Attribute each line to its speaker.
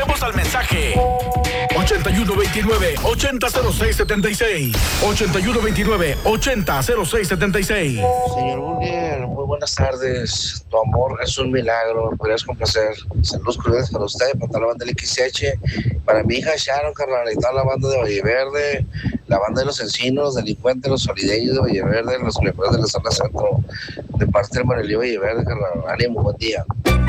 Speaker 1: Pasemos al mensaje. 8129-800676. 8129-800676.
Speaker 2: Señor Burger, muy buenas tardes. Tu amor es un milagro, me podrías complacer. Saludos cordiales para usted, para toda la banda del XH, para mi hija Sharon, carnal, y toda la banda de Valle Verde, la banda de los Encinos, delincuentes, los solideños de Valle Verde, los mejores de la zona centro, de parte del Morelí Valle Verde, carnal. Ánimo, buen día.